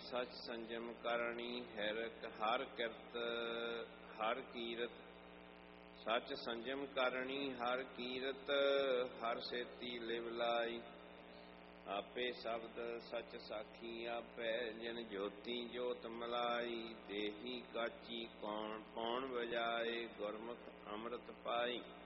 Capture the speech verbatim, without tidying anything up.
सच संजम करणी हर हर किरत हर कीरत सच संजम करणी हर कीरत हर सेती लिव लाई आपे शब्द सच साखी आपै जिन ज्योति जोत मलाई देही काची कौन कौन बजाए गुरमुख अमृत पाई